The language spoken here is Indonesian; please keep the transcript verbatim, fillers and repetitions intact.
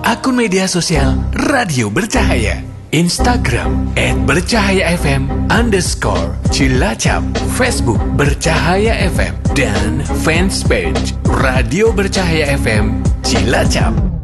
akun media sosial Radio Bercahaya. Instagram at bercahaya fm underscore Cilacap, Facebook Bercahaya F M, dan fanspage Radio Bercahaya F M Cilacap.